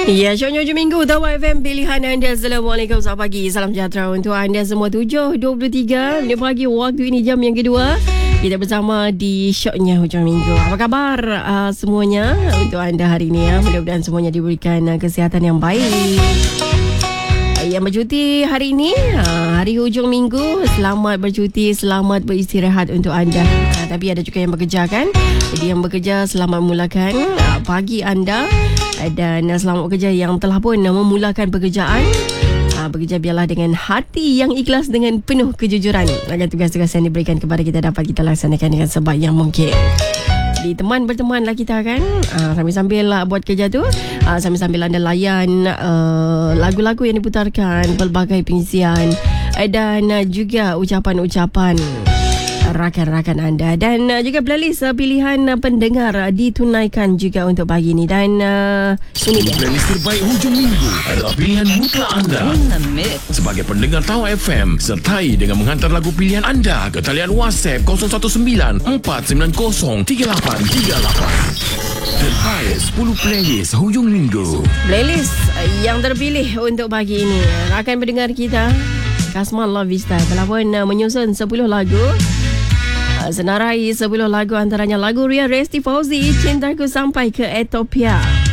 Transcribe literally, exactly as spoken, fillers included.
Ya, syoknya hujung minggu Tawa F M pilihan anda. Assalamualaikum, selamat pagi. Salam sejahtera untuk anda semua. Tujuh dua puluh tiga minit pagi. Waktu ini jam yang kedua. Kita bersama di syoknya hujung minggu. Apa khabar uh, semuanya untuk anda hari ini ya? Mudah-mudahan semuanya diberikan uh, kesihatan yang baik. Yang bercuti hari ini, hari hujung minggu, selamat bercuti, selamat beristirahat untuk anda. Tapi ada juga yang bekerja kan? Jadi yang bekerja, selamat memulakan pagi anda. Dan selamat bekerja yang telah pun memulakan pekerjaan. Bekerja biarlah dengan hati yang ikhlas, dengan penuh kejujuran, agar tugas-tugas yang diberikan kepada kita dapat kita laksanakan dengan sebaik yang mungkin. Di teman bertemanlah kita kan, uh, sambil-sambil uh, buat kerja tu, uh, sambil-sambil anda layan uh, lagu-lagu yang diputarkan, pelbagai pengisian uh, dan uh, juga ucapan-ucapan rakan-rakan anda, dan uh, juga playlist uh, pilihan uh, pendengar uh, ditunaikan juga untuk pagi ini. Dan uh, ini dia playlist terbaik hujung minggu adalah pilihan mutlak anda. Sebagai pendengar Tawa F M, sertai dengan menghantar lagu pilihan anda ke talian WhatsApp kosong satu sembilan empat sembilan kosong tiga lapan tiga lapan. Terbaik sepuluh playlist hujung minggu. Playlist uh, yang terpilih untuk pagi ini, rakan pendengar kita Kasman Love Vista telah pun uh, menyusun sepuluh lagu. Senarai sepuluh lagu, antaranya lagu Ria Resti Fauzi, Cintaku Sampai ke Ethiopia.